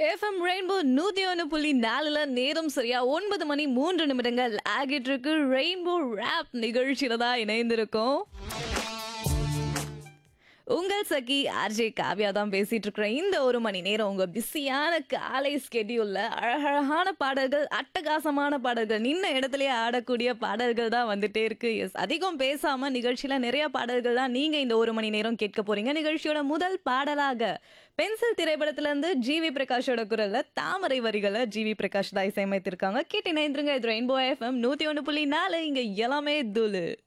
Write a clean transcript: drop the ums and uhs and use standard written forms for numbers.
FM rainbow 101.4ல நேரம் சரியா 9 மணி 3 நிமிடங்கள் ஆகிட்டு இருக்கு. ரெயின்போ ரேப் நிகழ்ச்சியில தான் இணைந்திருக்கோம். உங்கள் சகி ஆர்ஜே காவ்யா தான் பேசிட்டு இருக்கிறேன். இந்த ஒரு மணி நேரம் உங்க பிஸியான காலை ஸ்கெடியூல்ல அழகழகான பாடல்கள், அட்டகாசமான பாடல்கள், நின்ன இடத்துலயே ஆடக்கூடிய பாடல்கள் தான் வந்துட்டே இருக்கு. எஸ், அதிகம் பேசாம நிகழ்ச்சியில நிறைய பாடல்கள் தான் நீங்க இந்த ஒரு மணி நேரம் கேட்க போறீங்க. நிகழ்ச்சியோட முதல் பாடலாக பென்சில் திரைப்படத்துல இருந்து ஜிவி பிரகாஷோட குரல்ல தாமரை வரிகளை ஜிவி பிரகாஷ் தான் இசையமைத்திருக்காங்க. கேட்டு இணைந்திருங்க. இது ரெயின்போ எஃப்எம் 101.4. இங்க எல்லாமே துளு.